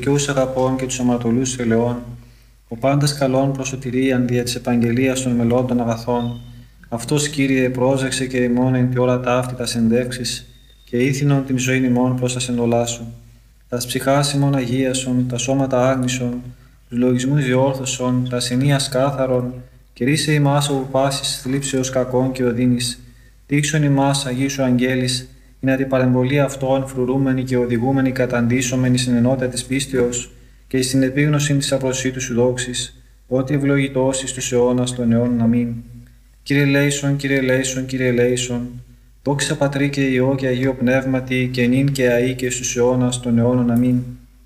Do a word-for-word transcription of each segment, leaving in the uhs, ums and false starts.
δικαιούς αγαπών και τους αμαρτωλούς ελαιών, ο πάντας καλών προς σωτηρίαν δια της επαγγελίας των μελών αγαθών, αυτός, Κύριε, πρόσεξε και ημώνεν και όλα τα αυτή τα συνδεύξεις και ήθινον την ζωή ημών προς τα σεντολά σου. Τας ψυχάς ημών αγίασον, τα σώματα άγνησον, τους λογισμούς διόρθωσον, τα συνείας κάθαρον, και ρίσε ημάς από πάσης θλίψεως κακών και οδύνης. Δείξον ημάς, Αγίου σου αγγέλης, είναι την παρεμβολή αυτών φρουρούμενοι και οδηγούμενοι καταντήσωμενοι στην ενότητα της πίστεως και στην επίγνωση της απροσίτου σου δόξης, ότι ευλογητός εις τους αιώνας των αιώνων. Αμήν. Κύριε ελέησον, Κύριε ελέησον, Κύριε ελέησον, δόξα Πατρί και Υιό και Αγίο Πνεύματι, και νυν και αεί και στους αιώνας των αιώνων. Αμήν.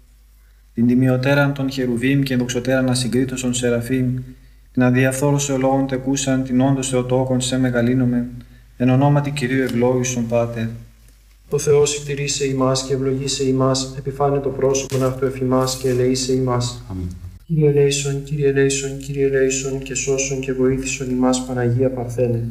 Την τιμιωτέραν των Χερουβίμ και δοξωτέραν ασυγκρίτως των Σεραφείμ, την αδιαφθόρους ολόγων τεκούσαν, την όντως Θεοτόκον σε μεγαλύνομεν, εν ονόματι Κυρίου ευλόγησον Πάτερ. Ο Θεός εκτηρήσε ημάς και ευλογήσε ημάς, επιφάνε το πρόσωπον αυτού εφημάς και ελεήσε ημάς. Αμήν. Κύριε ελέησον, Κύριε ελέησον, Κύριε ελέησον και σώσον και βοήθησον ημάς, Παναγία Παρθένε.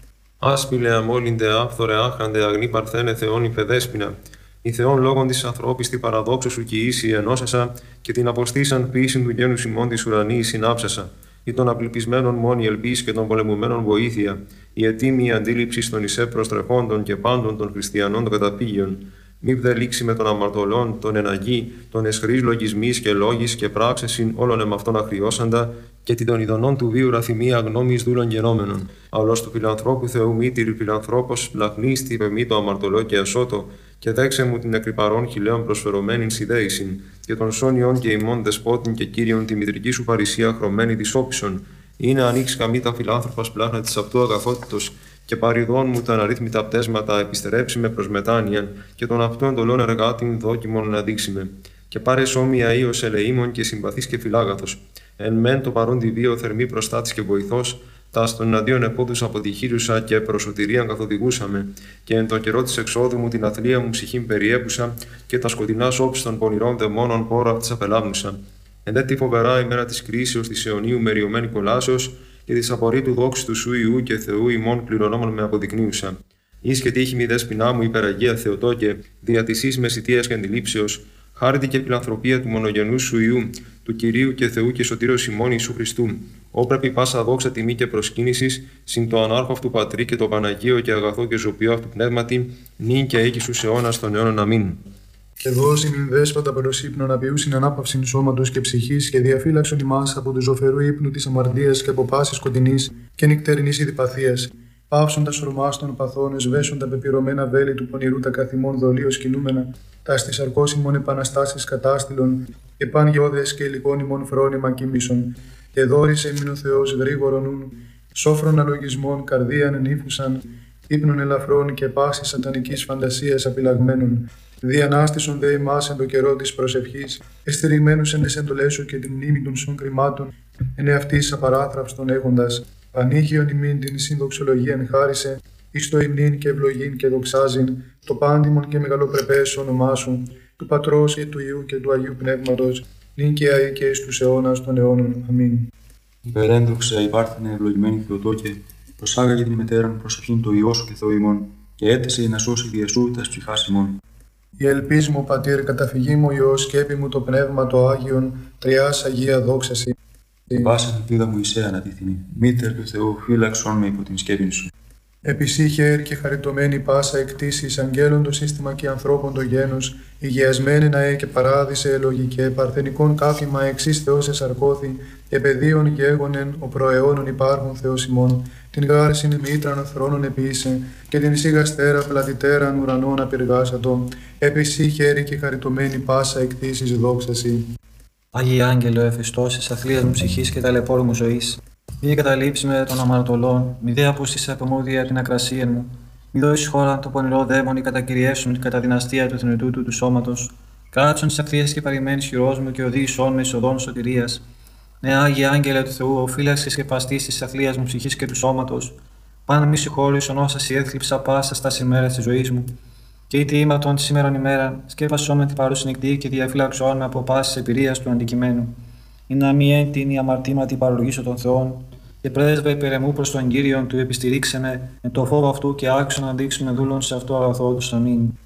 Άσπηλε αμόλυντε άφθορε άχαντε αγνή Παρθένε Θεόν υπεδέσποινα. Η Θεόν λόγων της ανθρώπης τη παραδόξου σου και ίση ενώσασα και την αποστήσαν ποιήσιν του γένους ημών της ουρανής συνάψασα. Ή των απληπισμένων μόνη ελπίς και των πολεμουμένων βοήθεια, η ετοίμη αντίληψη των εισέ προστρεχόντων και πάντων των χριστιανών των καταπήγειων. Μη δε λήξει με των αμαρτωλών, των εναγή, των εσχρής λογισμής και λόγης και πράξεσιν όλων εμαυτών αχριώσαντα, και την των ειδονών του βίου ραθυμία γνώμης δούλων γενόμενων. Αλλός του φιλανθρώπου Θεού μήτηρη φιλανθρώπος λαχνίστη πεμή το αμαρτωλό και ασώτο, και δέξε μου την εκρυπαρών χιλέων προσφερωμένην σιδέησιν, και των σόνιων και ημών δεσπότην και κύριον τη μητρική σου παρησία χρωμένη τη όπισον. Είναι ανοίξει καμή τα φιλάνθρωπα πλάχνα τη αυτού αγαθότητος, και παριδών μου τα αναρρύθμιτα πτέσματα επιστερέψει με προς μετάνοιαν, και των αυτών εντολών εργάτην δόκιμον να δείξει με. Και πάρε σώμια ίος ελεήμων και συμπαθής και φιλάγαθος. Εν μεν το παρόν τη βίο θερμή προστάτης και βοηθός, τα στον εναντίον επόδους αποτυχήρουσα και προσωτηρίαν καθοδηγούσαμε, και εν το καιρό της εξόδου μου την αθλία μου ψυχήν περιέπουσα, και τα σκοτεινά όψη των πονηρών δαιμόνων πόρα αυτής απελάμνουσα. Εν δε τη φοβερά ημέρα της κρίσεως της αιωνίου μεριωμένη κολάσεως, και της απορρίτου δόξης του σου Ιού και Θεού ημών κληρονόμων με αποδεικνύουσα. Εις και τύχη μη δέσποινά μου υπεραγία Θεοτόκε, δια της εις μεσητείας και αντιλήψεως, χάρητη και φιλανθρωπία του μονογενού σου Ιού, του Κυρίου και Θεού και Σωτήρος ημών Ιησού Χριστού. Όπρεπη πάσα δόξα τιμή και προσκύνησης, συν το ανάρχο αυτού Πατρί και το Παναγίο και αγαθό και ζωπιό αυτού πνεύματι, νυν και εκεί στους αιώνας των αιώνων. Αμήν. Και δώσει μην δέσποτα περοσύπνων απειούσιν ανάπαυσιν σώματος και ψυχής, και διαφύλαξον ημάς από του ζωφερού ύπνου της αμαρτίας και από πάσης σκοτεινής και νυκτερινής ειδηπαθίας. Πάυσον τα σωρμάς των παθών, εσβέσον τα πεπυρωμένα βέλη του πονηρού τα καθημών δολίως κινούμενα, τα στις αρκώσιμων επαναστάσεις κατάστηλων, και παν γεώδες και υλικών ημών φρόνημα κοίμησον. Και δόρισε ημίν ο Θεός γρήγορον νουν, σόφρον αλογισμών καρδίαν ενήφουσαν, ύπνων ελαφρών και πάσης σατανικής φαντασίας απειλαγμένων. Διανάστησον δε ημάς εν το καιρό της προσευχής, εστηριγμένους εν τις εντολές σου και την μνήμη των σων κρυμάτων, εν εαυτής απαράθραυστον έχοντας. Πανήγιον ημίν την συνδοξολογίαν χάρισε, εις το υμνήν και ευλογήν και δοξάζειν, το πάντιμον και μεγαλοπρεπές όνομά σου, του Πατρός και του Υιού και του Αγίου Πνεύματος, νυν και αεί και εις τους αιώνας των αιώνων. Αμήν. Υπερένδοξα υπάρχθενε ευλογημένη Θεοτόκε, προσάγαγε την μετέραν προσευχήν το Υιό σου και Θεό ημών, και έθεσε να σώσει διεσού τας ψυχάς ημών. Η ελπίς μου, Πατήρ, καταφυγή μου Υιός, σκέπη μου το Πνεύμα το Άγιον, Τριάς Αγία δόξαση. Πάσα ελπίδα μου εισέ ανατίθινη, μήτερ του Θεού, φύλαξον με υπό την σκέπη σου. Επισύχε και χαριτωμένη πάσα εκτίσεις, αγγέλων το σύστημα και ανθρώπων το γένος, υγιασμένη να ε και παράδεισε ελογικέ, παρθενικών κάφημα εξής Θεός εσαρκώθη, επαιδείων γέγονεν, ο προαιώνων υπάρχων Θεός ημών, την γάρσιν μήτραν θρόνων επίησε, και την σιγαστέρα πλατητέραν ουρανών απειργάσατο, επισύχε και χαριτωμένη πάσα εκτίσεις δόξαση. Άγιε Άγγελο, εφιστός της αθλίας μου ψυχής και ταλαιπώρου μου ζωής, μη καταλήψει με των αμαρτωλών, μη δε απούστησε από μου δια την ακρασία μου, μη δώσει χώρα το πονηρό δαίμονι κατακυριεύσουν κατά δυναστεία του θνητού του, του σώματος, κάτσον τη ακτίας και παρημένης χειρός μου και οδήγησόν με εις οδόν σωτηρίας. Ναι, Άγιε Άγγελε του Θεού, ο φύλαξης και παστής της αθλίας μου ψυχής και του σώματος, πάνω μη συγχώρησον όσα σι έθλιψα πάσα στα ημέρα της ζωής μου. Και είτε ήμαρτον τη σήμερον ημέρα, σκέπασόν με την παρούση νυχτή και διαφυλάξόν με από πάσης εμπειρίας του αντικειμένου. Ή να μη έντην η αμαρτήματι παρολογήσω των Θεών, και πρέσβε υπερεμού προς τον Κύριον του επιστηρίξε με, με το φόβο αυτού και άξιο να δείξουμε δούλων σε αυτό αγαθό του. Αμήν.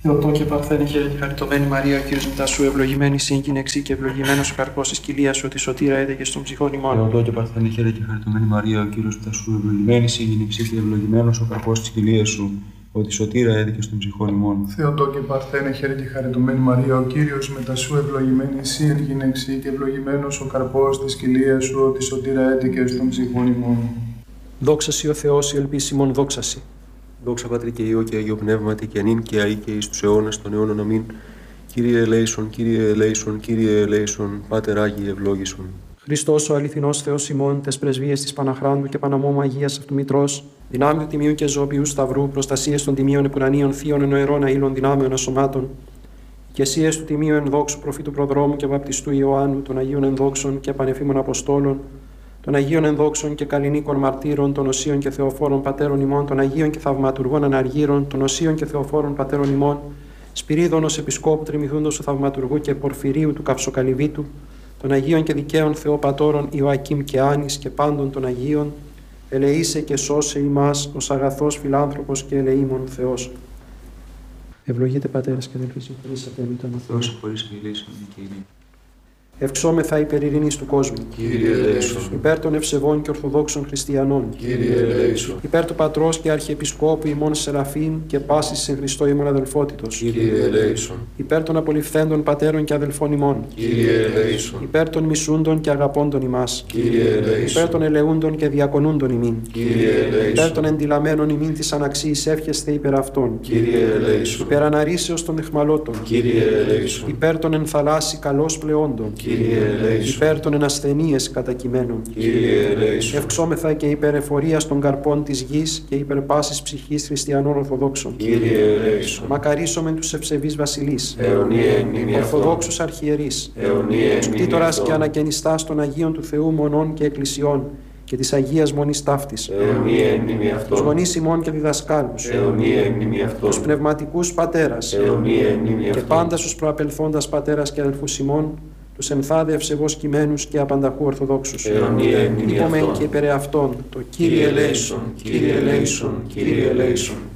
Θεοτό και Παρθένε, χαίρε και χαριτωμένη Μαρία, ο Κύριος μετά σου, ευλογημένη σύγκυνεξή και ευλογημένος ο καρπός της κοιλίας σου, ότι σωτήρα έδε και στον ψυχών ημών. Θεοτό και Παρθένε, χαίρε και χαριτωμένη Μαρία, ο Κύριος μετά σου, ευλογημένη σύγκυνεξή και ευλογημένος ο καρπός της κοιλίας σου, ότι σωτήρα έδε και στον ψυχών ημών. Θεοτό και Παρθένε, χαίρε και χαριτωμένη Μαρία, ο Κύριος μετά σου, ευλογημένη σύγκυνεξή και ευλογημένος ο καρπός της κοιλίας σου, ότι σωτήρα έδε και στον ψυχών ημών. Δόξα σοι ο Θεός, η ελπίσιμον δόξα σοι. Δόξα Πατρί και Υιό και Αγίο Πνεύματι και ανήν και αεί και εις τους αιώνας των αιώνων αμήν. Κύριε ελέησον, Κύριε ελέησον, Κύριε ελέησον, Πάτερ Άγιε ευλόγησον. Χριστός ο αληθινός Θεός ημών, τες πρεσβείες της Παναχράντου και Παναμόμου Αγίας αυτού Μητρός, δυνάμει του Τιμίου και Ζώπιου Σταυρού, προστασίες των Τιμίων Επουρανίων Θείων Ενοερών Αήλων Δυνάμεων Ασωμάτων, οικεσίες του Τιμίου Ενδόξου Προφήτου Προδρόμου και Βαπτιστού Ιωάννου, των Αγίων Ενδόξων και Πανεφήμων Αποστόλων, των Αγίων Ενδόξων και Καλλινίκων Μαρτύρων, των Οσίων και Θεοφόρων Πατέρων ημών, των Αγίων και Θαυματουργών Αναργύρων, των Οσίων και Θεοφόρων Πατέρων ημών, Σπυρίδωνος Επισκόπου Τριμηθούντος του Θαυματουργού και Πορφυρίου του Καυσοκαλυβίτου, των Αγίων και Δικαίων Θεοπατώρων Ιωακήμ και Άνης και πάντων των Αγίων, ελεήσε και σώσε ημάς ως αγαθός φιλάνθρωπος και ελεήμων Θεός. Ευλογείτε πατέρας και αδελφοί, συγχωρήσατε εμείς τον Θεό. Θεός χωρίς μιλήσεων και ειρήνη. Ευξόμεθα υπέρ ειρήνης του κόσμου. Κύριε ελέησον. Υπέρ των ευσεβών και ορθοδόξων χριστιανών. Κύριε ελέησον. Υπέρ του Πατρός και Αρχιεπισκόπου ημών Σεραφείμ και πάσης εν Χριστώ ημών αδελφότητος. Κύριε ελέησον. Υπέρ των απολυφθέντων πατέρων και αδελφών ημών. Κύριε ελέησον. Υπέρ των μισούντων και αγαπώντων ημάς. Κύριε ελέησον. Υπέρ των ελεούντων και διακονούντων ημίν. Κύριε ελέησον. Υπέρ των εντυλαμένων ημίν της αναξίης εύχεστε υπέρ αυτών. Κύριε ελέησον. Υπέρ αναρρήσεως των αιχμαλώτων. Κύριε ελέησον. Υπέρ των ενθαλάσσι καλώς πλεόντων. Κύριε ελέησον. Υπέρ των ενασθενείες κατακειμένων. Κύριε ελέησον. Ευξόμεθα και υπέρ εφορίας των καρπών της γης και υπέρ πάσης ψυχής χριστιανών Ορθοδόξων. Κύριε ελέησον. Μακαρίσομεν τους ευσεβείς βασιλείς. Αιωνία εν μνήμη αυτών. Ορθοδόξους αρχιερείς. Αιωνία εν μνήμη Κτήτορας αυτών. και ανακαινιστάς των Αγίων του Θεού μονών και εκκλησιών και της Αγίας Μονής Ταύτης. Αιωνία εν μνήμη Τους αυτών. γονείς ημών και διδασκάλους. Αιωνία εν μνήμη Τους αυτών. πνευματικούς πατέρας. Αιωνία εν μνήμη Και αυτών. πάντα στους προαπελθόντας πατέρας και αδελφούς ημών, τους ενθάδε ευσεβώς κειμένους και απανταχού Ορθοδόξους. Αιωνία εν μνήμη Είπομεν αυτών. και υπερ αυτών το Κύριε ελέησον, Κύριε ελέησον, Κύριε ελέησον.